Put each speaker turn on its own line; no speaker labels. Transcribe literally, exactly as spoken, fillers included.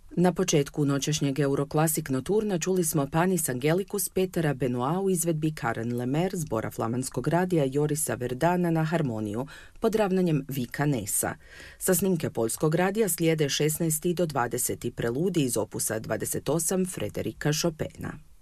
Na početku noćašnjeg Euroclassic Nocturna čuli smo Panis Angelicus Petera Benoit u izvedbi Karen Lemaire, zbora flamanskog radija Jorisa Verdana na harmoniju, pod ravnanjem Vika Nesa. Sa snimke poljskog radija slijede šesnaesti do dvadeseti preludi iz opusa dvadeset osam Frederika Chopina.